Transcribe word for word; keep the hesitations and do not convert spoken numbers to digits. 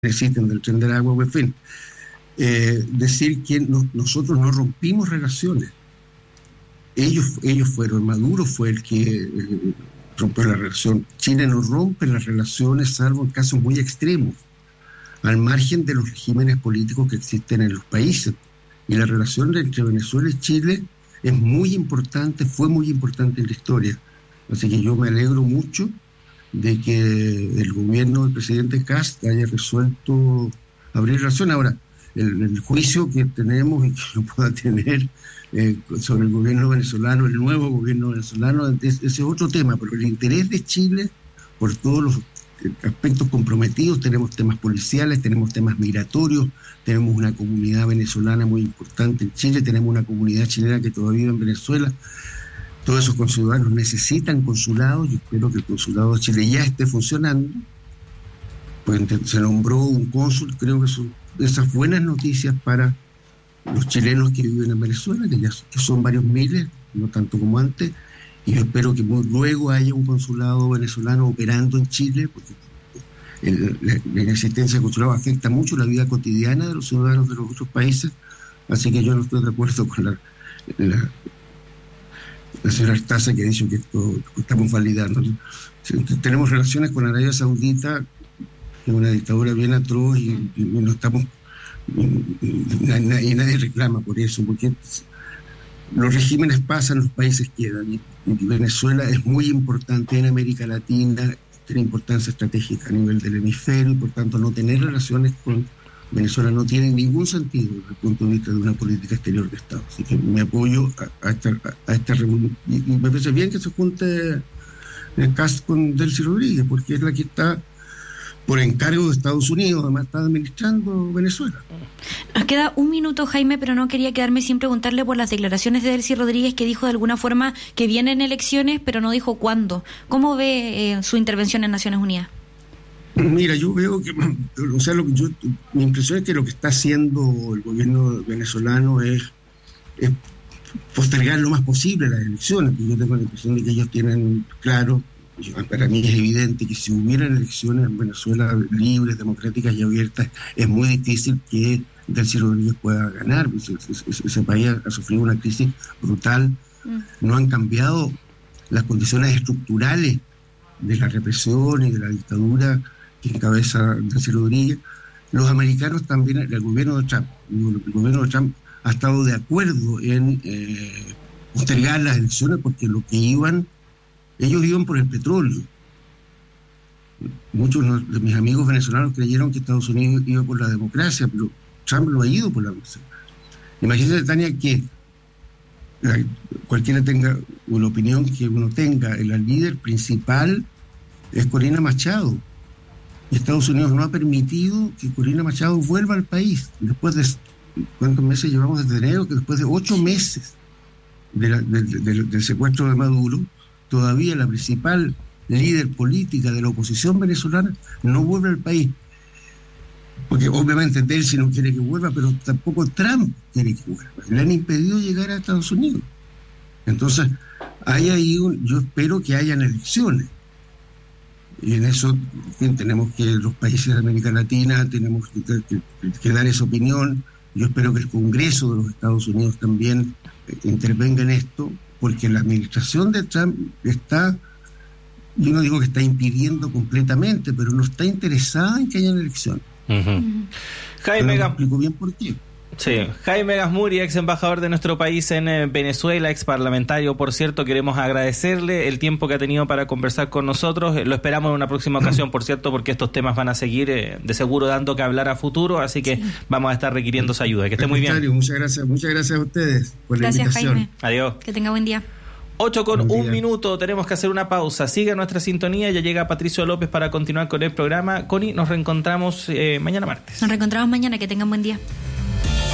existen del Tren del Agua, en fin. Eh, decir que no, nosotros no rompimos relaciones. Ellos, ellos fueron, Maduro fue el que eh, rompió la relación. Chile no rompe las relaciones salvo en casos muy extremos, al margen de los regímenes políticos que existen en los países. Y la relación entre Venezuela y Chile es muy importante, fue muy importante en la historia. Así que yo me alegro mucho de que el gobierno del presidente Kast haya resuelto abrir relación. Ahora, el, el juicio que tenemos y que no pueda tener eh, sobre el gobierno venezolano, el nuevo gobierno venezolano, es, ese es otro tema, pero el interés de Chile, por todos los aspectos comprometidos, tenemos temas policiales, tenemos temas migratorios, tenemos una comunidad venezolana muy importante en Chile, tenemos una comunidad chilena que todavía vive en Venezuela. Todos esos consulados necesitan consulados. Yo espero que el consulado de Chile ya esté funcionando. Pues se nombró un cónsul, creo que son esas buenas noticias para los chilenos que viven en Venezuela, que ya que son varios miles, no tanto como antes, y yo espero que muy luego haya un consulado venezolano operando en Chile, porque el, la, la inexistencia de consulado afecta mucho la vida cotidiana de los ciudadanos de los otros países, así que yo no estoy de acuerdo con la, la la señora Artaza, que ha dicho que esto que estamos validando. Tenemos relaciones con Arabia Saudita, que es una dictadura bien atroz, y, y no estamos y, y, y nadie reclama por eso, porque los regímenes pasan, los países quedan, y, y Venezuela es muy importante en América Latina, tiene importancia estratégica a nivel del hemisferio, y por tanto no tener relaciones con Venezuela no tiene ningún sentido desde el punto de vista de una política exterior de Estado. Así que me apoyo a, a, esta, a esta reunión. Y, y me parece bien que se junte el caso con Delcy Rodríguez, porque es la que está, por encargo de Estados Unidos, además está administrando Venezuela. Nos queda un minuto, Jaime, pero no quería quedarme sin preguntarle por las declaraciones de Delcy Rodríguez, que dijo de alguna forma que vienen elecciones, pero no dijo cuándo. ¿Cómo ve eh, su intervención en Naciones Unidas? Mira, yo veo que, o sea, lo que yo, mi impresión es que lo que está haciendo el gobierno venezolano es, es postergar lo más posible las elecciones, porque yo tengo la impresión de que ellos tienen claro, para mí es evidente que si hubieran elecciones en Venezuela libres, democráticas y abiertas, es muy difícil que Delcy Rodríguez pueda ganar. Ese, ese, ese país ha sufrido una crisis brutal, mm. no han cambiado las condiciones estructurales de la represión y de la dictadura que encabeza Delcy Rodríguez. Los americanos también, el gobierno de Trump, el gobierno de Trump ha estado de acuerdo en eh, postergar las elecciones porque lo que iban, ellos iban por el petróleo. Muchos de mis amigos venezolanos creyeron que Estados Unidos iba por la democracia, pero Trump no ha ido por la democracia. Imagínate, Tania, que la, cualquiera tenga una opinión que uno tenga, la líder principal es Corina Machado. Y Estados Unidos no ha permitido que Corina Machado vuelva al país. Después de, ¿cuántos meses llevamos desde enero? Que después de ocho meses de la, de, de, de, del secuestro de Maduro, todavía la principal líder política de la oposición venezolana no vuelve al país. Porque obviamente Delcy no quiere que vuelva, pero tampoco Trump quiere que vuelva. Le han impedido llegar a Estados Unidos. Entonces, hay ahí un, yo espero que hayan elecciones. Y en eso, en fin, tenemos que los países de América Latina tenemos que, que, que dar esa opinión. Yo espero que el Congreso de los Estados Unidos también eh, intervenga en esto, porque la administración de Trump está, yo no digo que está impidiendo completamente, pero no está interesada en que hayan elecciones. Uh-huh. Jaime Gam... explico bien por qué. Sí, Jaime Gazmuri, ex embajador de nuestro país en eh, Venezuela, ex parlamentario, por cierto, queremos agradecerle el tiempo que ha tenido para conversar con nosotros. Eh, lo esperamos en una próxima ocasión, por cierto, porque estos temas van a seguir eh, de seguro dando que hablar a futuro, así que sí, vamos a estar requiriendo su ayuda. Que esté muy bien. Muchas gracias, muchas gracias a ustedes por gracias, la invitación. Jaime. Adiós. Que tenga buen día. Ocho con un minuto, tenemos que hacer una pausa. Siga nuestra sintonía, ya llega Patricio López para continuar con el programa. Connie, nos reencontramos eh, mañana martes. Nos reencontramos mañana, que tengan buen día.